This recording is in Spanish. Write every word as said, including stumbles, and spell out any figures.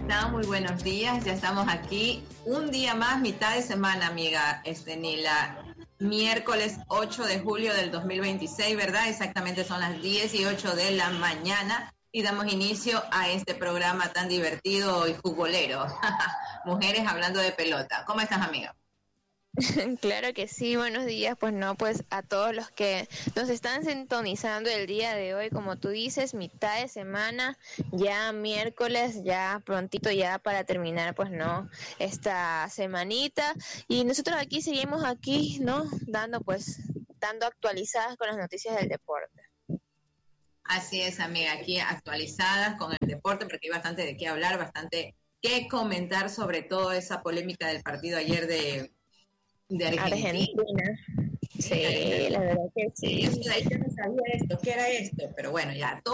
están? Muy buenos días. Ya estamos aquí un día más, mitad de semana, amiga Estenila. Miércoles ocho de julio del dos mil veintiséis, ¿verdad? Exactamente son las diez y ocho de la mañana y damos inicio a este programa tan divertido y futbolero. Mujeres hablando de pelota. ¿Cómo estás, amiga? Claro que sí, buenos días, pues no, pues a todos los que nos están sintonizando el día de hoy, como tú dices, mitad de semana, ya miércoles, ya prontito ya para terminar, pues no, esta semanita, y nosotros aquí seguimos aquí, ¿no? Dando pues, dando actualizadas con las noticias del deporte. Así es, amiga, aquí actualizadas con el deporte, porque hay bastante de qué hablar, bastante que comentar sobre toda esa polémica del partido ayer de de Argentina. Argentina. Sí, sí, la verdad que sí. Yo, yo no sabía esto, ¿qué era esto? Pero bueno, ya, todo